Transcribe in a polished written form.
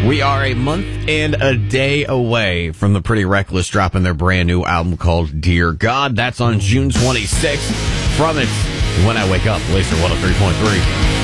We are a month and a day away from the Pretty Reckless dropping their brand new album called Dear God. That's on June 26th. From it, When I Wake Up, Laser 103.3.